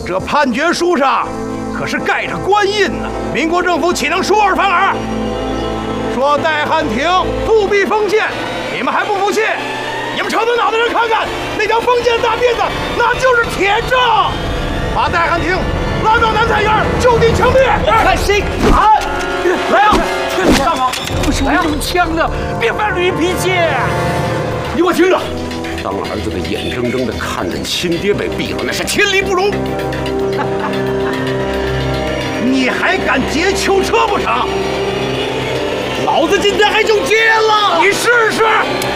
这判决书上可是盖着官印呢，民国政府岂能出尔反尔？说戴汉廷复辟封建，你们还不服气？你们成头脑的人看看，那条封建的大辫子，那就是铁证。把戴汉廷拉到南菜园，就地枪毙。 看谁砍！来啊！上啊！不是我用枪的，别犯驴脾气。你给我听着，当儿子的眼睁睁的看着亲爹被毙了，那是天理不容。 你还敢劫囚车不成？ 老子今天还就劫了！ 你试试！